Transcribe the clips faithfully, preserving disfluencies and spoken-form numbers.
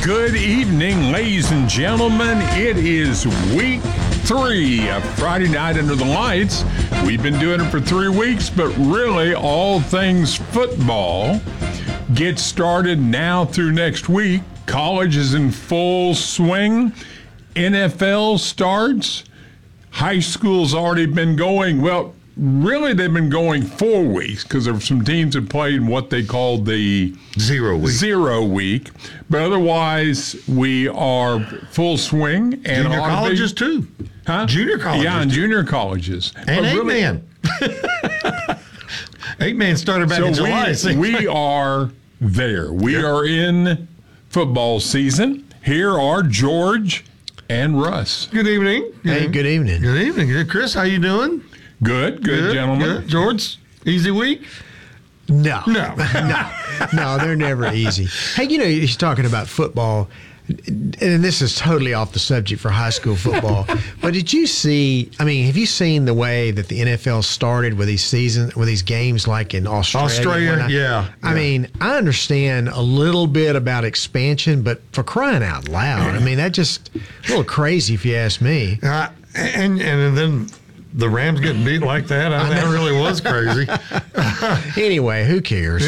Good evening, ladies and gentlemen. It is week three of Friday Night Under the Lights. We've been doing it for three weeks, but really all things football get started now through next week. College is in full swing. N F L starts. High school's already been going. Well, really, they've been going four weeks because there were some teams that played in what they called the Zero week. Zero week. But otherwise, we are full swing. And Junior colleges, be, too. Huh? Junior colleges. Yeah, and junior colleges. And but eight-man. Really, eight-man started back so in July. We, we are there. We yep. are in football season. Here are George and Russ. Good evening. Hey, good evening. Good evening. Chris, how you doing? Good, good, good gentlemen. Good. George, easy week? No. No. no. No, they're never easy. Hey, you know, he's talking about football, and this is totally off the subject for high school football, but did you see, I mean, have you seen the way that the N F L started with these seasons, with these games like in Australia? Australia, I, yeah. I yeah. mean, I understand a little bit about expansion, but for crying out loud, I mean, that just a little crazy if you ask me. Uh, and, and then the Rams getting beat like that, I mean, that really was crazy. Anyway, who cares?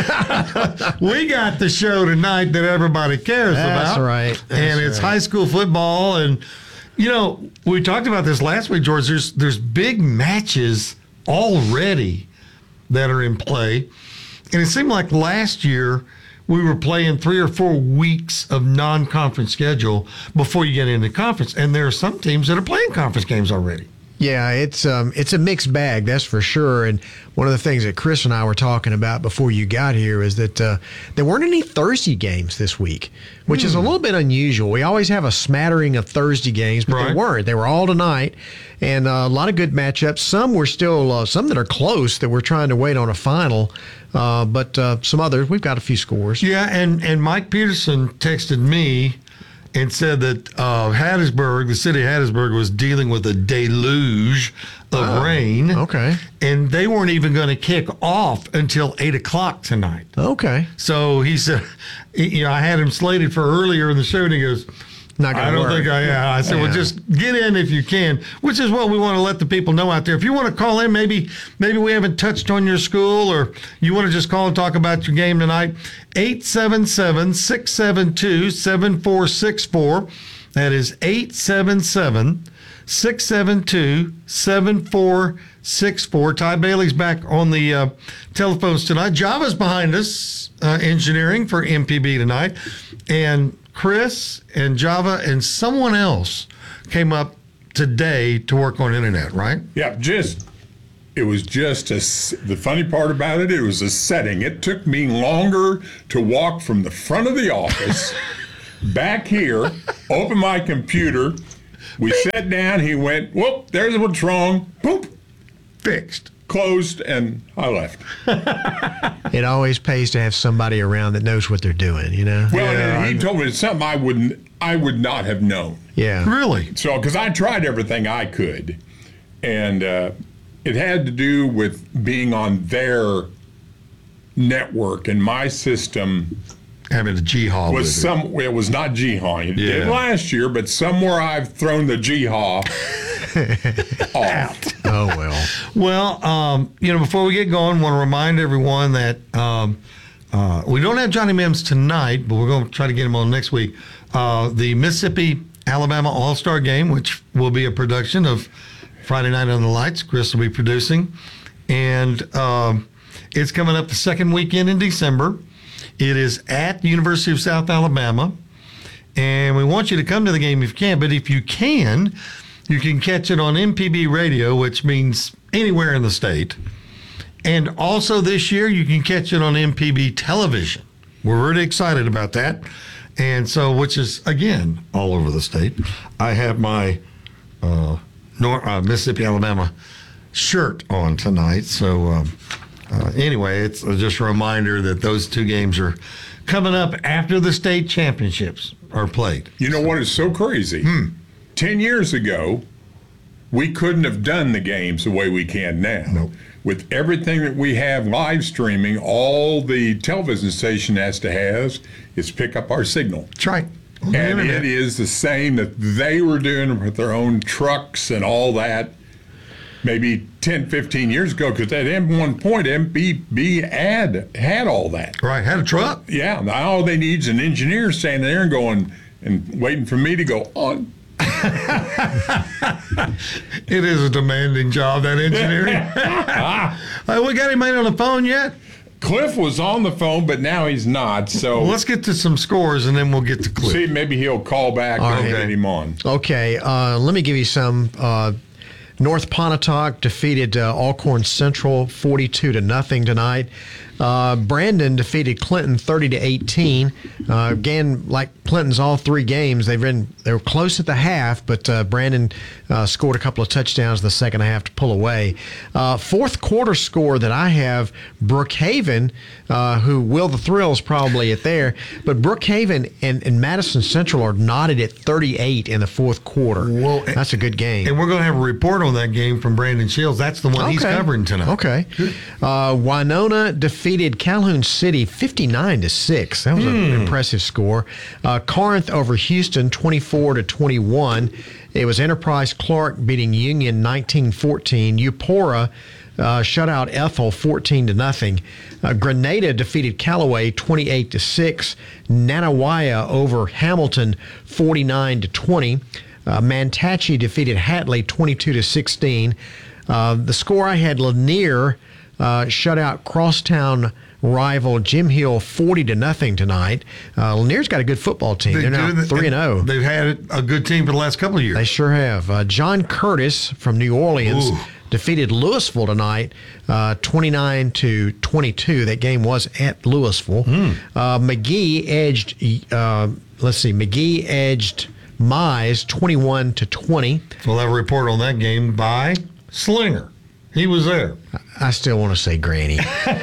We got the show tonight that everybody cares That's about. Right. That's and it's right. high school football. And, you know, we talked about this last week, George. There's, there's big matches already that are in play. And it seemed like last year we were playing three or four weeks of non-conference schedule before you get into conference. And there are some teams that are playing conference games already. Yeah, it's um, it's a mixed bag, that's for sure. And one of the things that Chris and I were talking about before you got here is that uh, there weren't any Thursday games this week, which mm. is a little bit unusual. We always have a smattering of Thursday games, but right. they weren't. They were all tonight, and uh, a lot of good matchups. Some were still, uh, some that are close that we're trying to wait on a final, uh, but uh, some others, we've got a few scores. Yeah, and, and Mike Peterson texted me and said that uh, Hattiesburg, the city of Hattiesburg, was dealing with a deluge of oh, rain. Okay. And they weren't even going to kick off until eight o'clock tonight. Okay. So he said, you know, I had him slated for earlier in the show, and he goes, Not gonna I don't work. think I am. I said, yeah. well, just get in if you can, which is what we want to let the people know out there. If you want to call in, maybe maybe we haven't touched on your school, or you want to just call and talk about your game tonight, eight seven seven, six seven two, seven four six four. That is eight seven seven, six seven two, seven four six four. Ty Bailey's back on the uh, telephones tonight. Java's behind us, uh, engineering for M P B tonight. And Chris and Java and someone else came up today to work on internet, right? Yeah, just, it was just a, the funny part about it, it was a setting. It took me longer to walk from the front of the office back here, open my computer. We sat down, he went, whoop, there's what's wrong, boop, fixed. Closed, and I left. It always pays to have somebody around that knows what they're doing, you know? Well, yeah, he I told me it's something I wouldn't, I would not have known. Yeah. Really? So, because I tried everything I could, and uh, it had to do with being on their network, and my system Having a G-Haw was with some. It was not G-Haw. It Yeah. did last year, but somewhere I've thrown the G-Haw off. Oh, well. Well, um, you know, before we get going, want to remind everyone that um, uh, we don't have Johnny Mims tonight, but we're going to try to get him on next week. Uh, the Mississippi-Alabama All-Star Game, which will be a production of Friday Night on the Lights, Chris will be producing. And um, it's coming up the second weekend in December. It is at the University of South Alabama. And we want you to come to the game if you can. But if you can, you can catch it on M P B radio, which means anywhere in the state. And also this year, you can catch it on M P B television. We're really excited about that. And so, which is, again, all over the state. I have my uh, North, uh, Mississippi, Alabama shirt on tonight. So, um, uh, anyway, it's just a reminder that those two games are coming up after the state championships are played. You know what is so crazy? Hmm. Ten years ago, we couldn't have done the games the way we can now. Nope. with everything that we have live streaming, all the television station has to have is pick up our signal. That's right. And it is the same that they were doing with their own trucks and all that maybe ten, fifteen years ago, because at one point M B B had had all that. Right, had a truck. Yeah, now all they need is an engineer standing there and going and waiting for me to go on. It is a demanding job, that engineering. uh, we got anybody on the phone yet? Cliff was on the phone, but now he's not. So well, let's get to some scores, and then we'll get to Cliff. See, maybe he'll call back and right. get him on. Okay, uh, let me give you some. Uh, North Pontotoc defeated uh, Alcorn Central forty-two to nothing tonight. Uh, Brandon defeated Clinton thirty to eighteen. Uh, again, like Clinton's all three games, they've been they were close at the half, but uh, Brandon uh, scored a couple of touchdowns in the second half to pull away. Uh, fourth quarter score that I have, Brookhaven, uh, who Will the Thrill is probably at there, but Brookhaven and, and Madison Central are knotted at thirty-eight in the fourth quarter. Well, that's a good game. And we're going to have a report on that game from Brandon Shields. That's the one okay. he's covering tonight. Okay. Uh, Winona defeated Calhoun City fifty-nine to six. That was an Hmm. impressive score. Uh, Corinth over Houston twenty-four to twenty-one. It was Enterprise Clark beating Union nineteen fourteen. Eupora uh, shut out Ethel fourteen to nothing. Uh, Grenada defeated Callaway twenty-eight to six. Nanawaya over Hamilton forty-nine to twenty. Uh, Mantachi defeated Hatley twenty-two to sixteen. Uh, the score I had, Lanier uh, shut out Crosstown rival Jim Hill forty to nothing tonight. Uh, Lanier's got a good football team. They They're now do, three and zero. They've had a good team for the last couple of years. They sure have. Uh, John Curtis from New Orleans Ooh. defeated Louisville tonight, uh, twenty-nine to twenty-two. That game was at Louisville. Mm. Uh, McGee edged. Uh, let's see. McGee edged Mize twenty-one to twenty. We'll have a report on that game by Slinger. He was there. I still want to say Granny.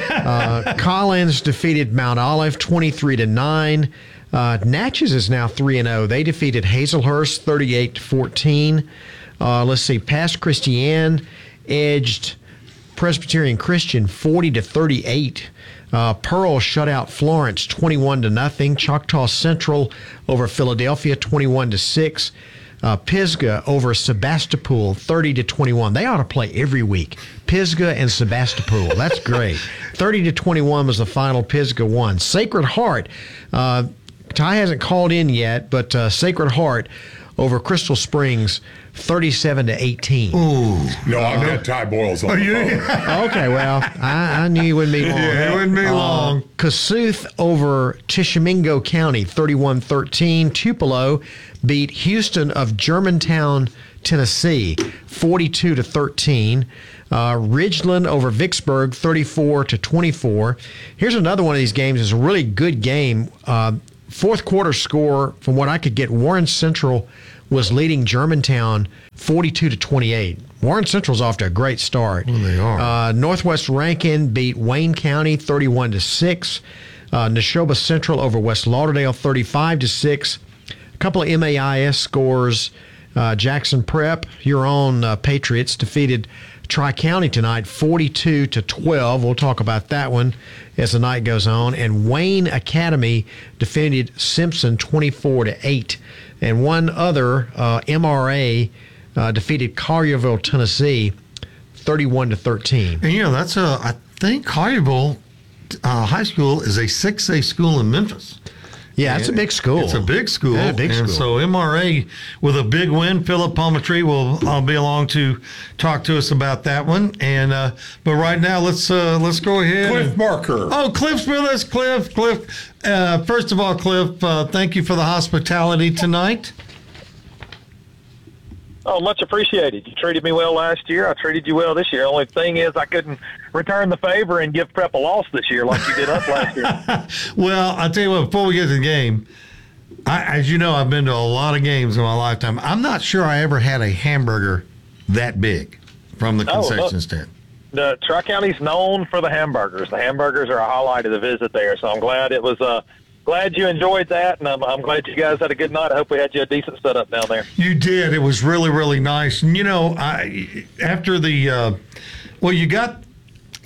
uh, Collins defeated Mount Olive twenty-three to nine. Uh, Natchez is now three and zero. They defeated Hazelhurst thirty-eight to fourteen. Uh, let's see. Pass Christiane edged Presbyterian Christian forty to thirty-eight. Uh, Pearl shut out Florence twenty-one to nothing. Choctaw Central over Philadelphia twenty-one to six. Uh, Pisgah over Sebastopol thirty to twenty-one. They ought to play every week. Pisgah and Sebastopol. That's great. thirty to twenty-one was the final. Pisgah won. Sacred Heart. Uh, Ty hasn't called in yet, but uh, Sacred Heart over Crystal Springs thirty-seven to eighteen. Ooh. No, I've got Ty Boyles on the phone. Okay, well, I, I knew you wouldn't be long. Yeah, it wouldn't be Uh, long. Kossuth over Tishomingo County, thirty-one thirteen. Tupelo beat Houston of Germantown, Tennessee, forty-two to thirteen. Uh, Ridgeland over Vicksburg, thirty-four to twenty-four. Here's another one of these games. It's a really good game. Uh, fourth quarter score, from what I could get, Warren Central was leading Germantown forty-two to twenty-eight. Warren Central's off to a great start. Well, they are. Uh, Northwest Rankin beat Wayne County thirty-one to six. Uh, Neshoba Central over West Lauderdale thirty-five to six. A couple of M A I S scores. Uh, Jackson Prep, your own uh, Patriots, defeated Tri-County tonight forty-two to twelve. We'll talk about that one as the night goes on. And Wayne Academy defeated Simpson twenty-four to eight. And one other, uh, M R A, uh, defeated Collierville, Tennessee, thirty-one to thirteen. And, you know, that's a, I think Collierville uh, High School is a six A school in Memphis. Yeah, it's a big school. It's a big school. Yeah, big and school. so M R A with a big win. Philip Palmatree will uh, be along to talk to us about that one. And uh, but right now, let's uh, let's go ahead. Cliff and- Marker. Oh, Cliff's with us. Cliff, Cliff. Uh, first of all, Cliff, uh, thank you for the hospitality tonight. Oh, much appreciated. You treated me well last year. I treated you well this year. Only thing is I couldn't return the favor and give Prep a loss this year like you did us last year. Well, I'll tell you what, before we get to the game, I, as you know, I've been to a lot of games in my lifetime. I'm not sure I ever had a hamburger that big from the Oh, concession look. stand. The Tri-County's known for the hamburgers. The hamburgers are a highlight of the visit there, so I'm glad it was uh, glad you enjoyed that, and I'm, I'm glad you guys had a good night. I hope we had you a decent setup down there. You did. It was really, really nice. And, you know, I after the, uh, well, you got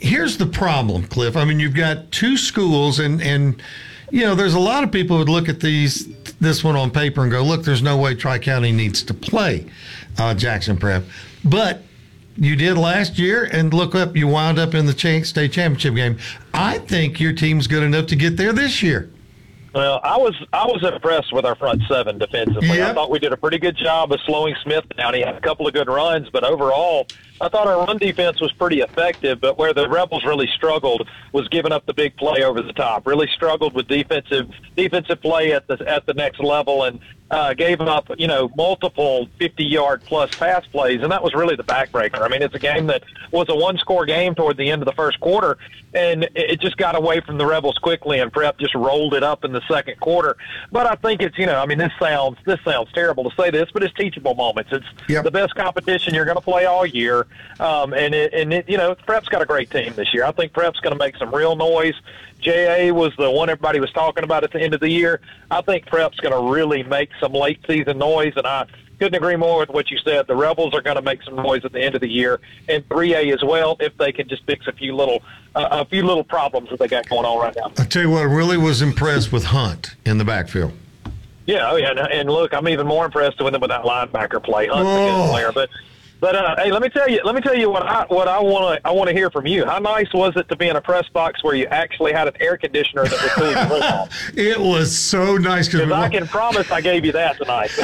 here's the problem, Cliff. I mean, you've got two schools, and and you know, there's a lot of people who would look at these this one on paper and go, look, there's no way Tri-County needs to play uh, Jackson Prep, but you did last year, and look up, you wound up in the cha- state championship game. I think your team's good enough to get there this year. Well, I was I was impressed with our front seven defensively. Yeah. I thought we did a pretty good job of slowing Smith down. He had a couple of good runs, but overall, I thought our run defense was pretty effective. But where the Rebels really struggled was giving up the big play over the top. Really struggled with defensive defensive play at the at the next level, and uh, gave up you know multiple fifty-yard plus pass plays, and that was really the backbreaker. I mean, it's a game that was a one-score game toward the end of the first quarter, and it just got away from the Rebels quickly, and Prep just rolled it up in the second quarter. But I think it's, you know, I mean, this sounds this sounds terrible to say this, but it's teachable moments. It's Yep. the best competition you're going to play all year, um, and it, and it, you know, Prep's got a great team this year. I think Prep's going to make some real noise. J A was the one everybody was talking about at the end of the year. I think Prep's going to really make some late season noise, and I couldn't agree more with what you said. The Rebels are going to make some noise at the end of the year, and three A as well, if they can just fix a few little uh, a few little problems that they got going on right now. I tell you what, I really was impressed with Hunt in the backfield. Yeah, oh yeah, and, and look, I'm even more impressed with him with that linebacker play. Hunt's a Oh. good player, but but uh, hey, let me tell you, let me tell you what I what I want to I want to hear from you. How nice was it to be in a press box where you actually had an air conditioner that was cooling your room off? It was so nice Because I because can promise I gave you that tonight.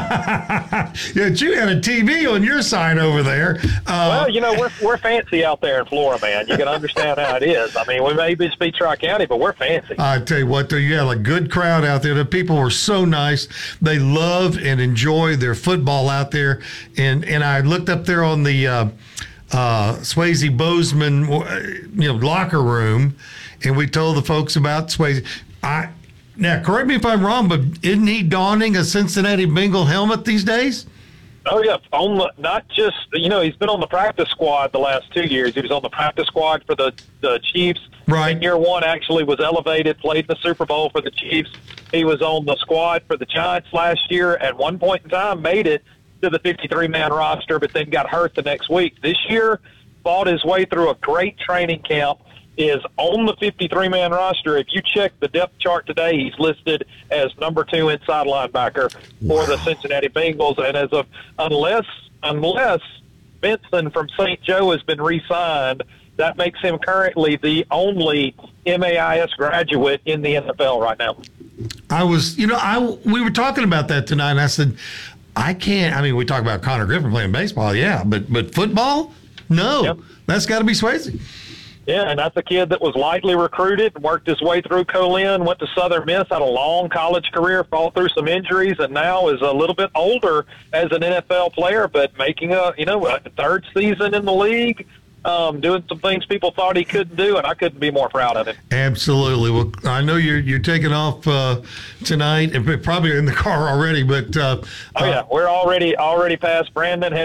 yeah, you had a T V on your side over there. Uh, Well, you know, we're we're fancy out there in Florida, man. You can understand how it is. I mean, we may just be Tri-County, but we're fancy. I tell you what, though, you had a good crowd out there. The people were so nice. They love and enjoy their football out there. And and I looked up there on the uh, uh, Swayze Bozeman, you know, locker room, and we told the folks about Swayze. I now correct me if I'm wrong, but isn't he donning a Cincinnati Bengal helmet these days? Oh yeah, on the, not just you know he's been on the practice squad the last two years. He was on the practice squad for the, the Chiefs. Right. In year one, actually was elevated, played in the Super Bowl for the Chiefs. He was on the squad for the Giants last year. At one point in time, made it to the fifty-three man roster, but then got hurt the next week. This year, fought his way through a great training camp. Is on the fifty-tee man roster. If you check the depth chart today, he's listed as number two inside linebacker for the Cincinnati Bengals. And as of unless unless Benson from Saint Joe has been re-signed, that makes him currently the only M A I S graduate in the N F L right now. I was, you know, I we were talking about that tonight, and I said, I can't. I mean, we talk about Connor Griffin playing baseball, yeah, but but football, no, Yep. That's got to be Swayze. Yeah, and that's a kid that was lightly recruited, worked his way through Colin, went to Southern Miss, had a long college career, fought through some injuries, and now is a little bit older as an N F L player, but making a you know a third season in the league, um, doing some things people thought he couldn't do, and I couldn't be more proud of him. Absolutely. Well, I know you're you're taking off uh, tonight, and probably in the car already, but uh, Oh yeah, we're already already past Brandon.